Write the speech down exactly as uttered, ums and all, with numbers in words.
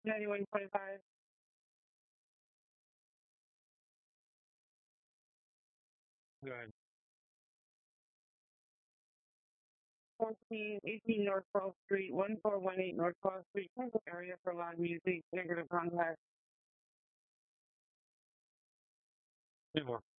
ninety-one twenty-five. Good. fourteen eighteen North twelfth Street, one four one eight North twelfth Street, area for live music, negative contact. Two more.